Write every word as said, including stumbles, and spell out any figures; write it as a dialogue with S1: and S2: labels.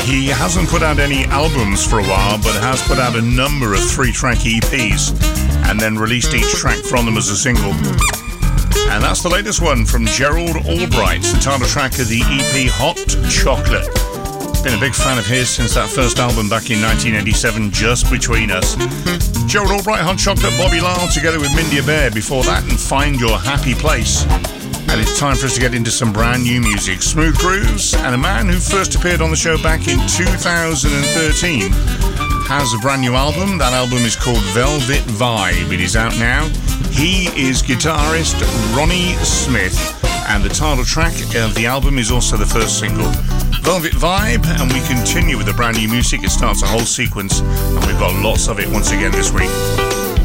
S1: He hasn't put out any albums for a while, but has put out a number of three-track E Ps and then released each track from them as a single. And that's the latest one from Gerald Albright, the title track of the E P Hot Chocolate. Been a big fan of his since that first album back in nineteen eighty-seven, Just Between Us. Gerald Albright, Hot Chocolate, Bobby Lyle together with Mindy Bear before that, and Find Your Happy Place. And it's time for us to get into some brand new music. Smooth Grooves, and a man who first appeared on the show back in two thousand thirteen has a brand new album. That album is called Velvet Vibe. It is out now. He is guitarist Ronnie Smith, and the title track of the album is also the first single. Velvet Vibe, and we continue with the brand new music. It starts a whole sequence, and we've got lots of it once again this week.